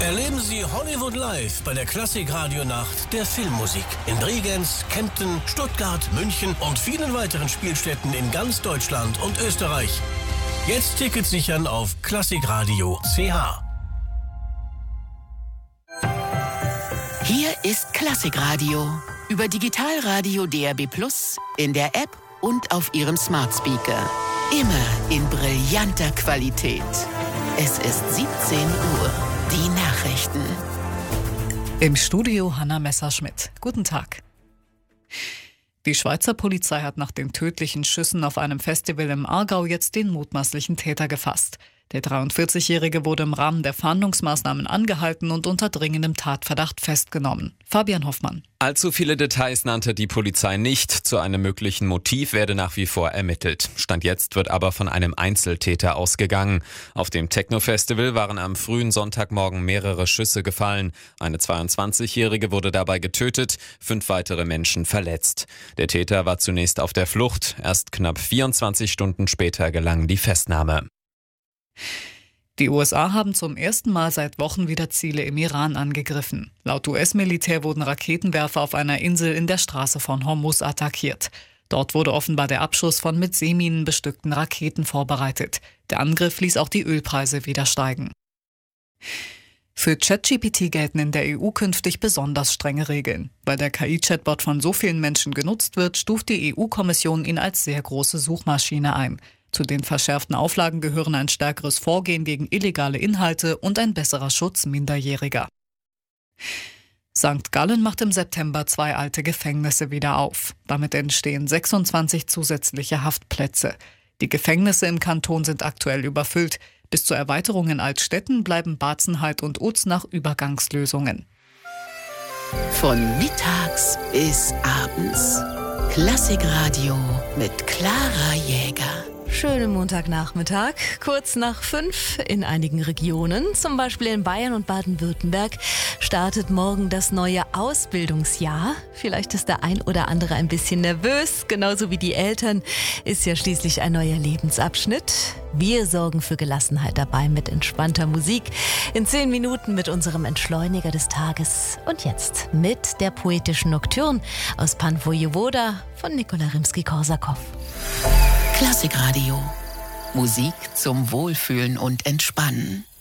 Erleben Sie Hollywood Live bei der Klassik-Radio-Nacht der Filmmusik in Bregenz, Kempten, Stuttgart, München und vielen weiteren Spielstätten in ganz Deutschland und Österreich. Jetzt Tickets sichern auf klassikradio.ch. Hier ist Klassikradio über Digitalradio DAB+, in der App und auf Ihrem Smart Speaker. Immer in brillanter Qualität. Es ist 17 Uhr. Die Nachrichten. Im Studio Hanna Messerschmidt. Guten Tag. Die Schweizer Polizei hat nach den tödlichen Schüssen auf einem Festival im Aargau jetzt den mutmaßlichen Täter gefasst. Der 43-Jährige wurde im Rahmen der Fahndungsmaßnahmen angehalten und unter dringendem Tatverdacht festgenommen. Fabian Hoffmann. Allzu viele Details nannte die Polizei nicht. Zu einem möglichen Motiv werde nach wie vor ermittelt. Stand jetzt wird aber von einem Einzeltäter ausgegangen. Auf dem Techno-Festival waren am frühen Sonntagmorgen mehrere Schüsse gefallen. Eine 22-Jährige wurde dabei getötet, 5 weitere Menschen verletzt. Der Täter war zunächst auf der Flucht. Erst knapp 24 Stunden später gelang die Festnahme. Die USA haben zum ersten Mal seit Wochen wieder Ziele im Iran angegriffen. Laut US-Militär wurden Raketenwerfer auf einer Insel in der Straße von Hormuz attackiert. Dort wurde offenbar der Abschuss von mit Seeminen bestückten Raketen vorbereitet. Der Angriff ließ auch die Ölpreise wieder steigen. Für ChatGPT gelten in der EU künftig besonders strenge Regeln. Weil der KI-Chatbot von so vielen Menschen genutzt wird, stuft die EU-Kommission ihn als sehr große Suchmaschine ein. Zu den verschärften Auflagen gehören ein stärkeres Vorgehen gegen illegale Inhalte und ein besserer Schutz Minderjähriger. St. Gallen macht im September 2 alte Gefängnisse wieder auf. Damit entstehen 26 zusätzliche Haftplätze. Die Gefängnisse im Kanton sind aktuell überfüllt. Bis zur Erweiterung in Altstetten bleiben Bazenheid und Uznach Übergangslösungen. Von mittags bis abends. Klassikradio mit Clara Jäger. Schönen Montagnachmittag, kurz nach 5 in einigen Regionen, zum Beispiel in Bayern und Baden-Württemberg, startet morgen das neue Ausbildungsjahr. Vielleicht ist der ein oder andere ein bisschen nervös, genauso wie die Eltern, ist ja schließlich ein neuer Lebensabschnitt. Wir sorgen für Gelassenheit dabei mit entspannter Musik, in 10 Minuten mit unserem Entschleuniger des Tages und jetzt mit der poetischen Nocturne aus Pan Wojewoda von Nikola Rimski-Korsakow. Klassikradio. Musik zum Wohlfühlen und Entspannen.